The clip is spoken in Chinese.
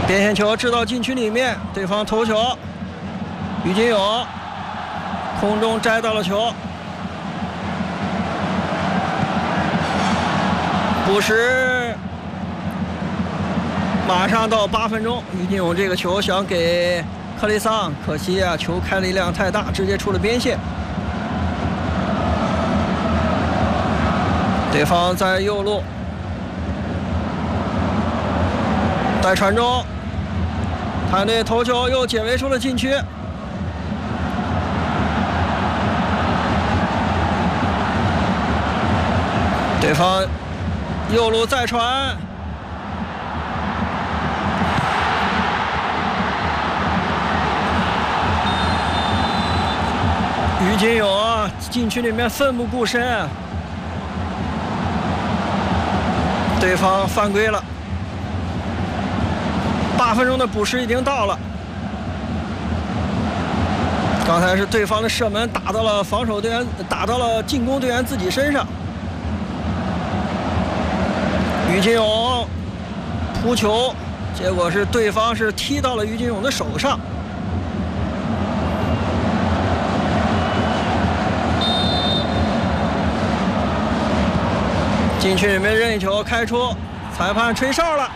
边线球制到禁区里面，对方头球，于金勇空中摘到了球，补时马上到8分钟，于金勇这个球想给克雷桑，可惜啊，球开力量太大，直接出了边线。对方在右路带传中，团队头球又解围出了禁区。对方右路再传，于金勇啊，禁区里面奋不顾身，对方犯规了。8分钟的补时已经到了，刚才是对方的射门打到了防守队员，打到了进攻队员自己身上。于金勇扑球，结果是对方是踢到了于金勇的手上。禁区里面任意球开出，裁判吹哨了。